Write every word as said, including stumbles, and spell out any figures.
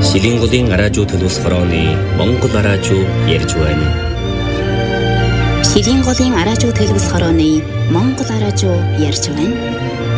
Шилинголын араажуу төлөвс хорооны Монгол араажуу ярьж байна. Шилинголын араажуу төлөвс хорооны Монгол араажуу ярьж байна.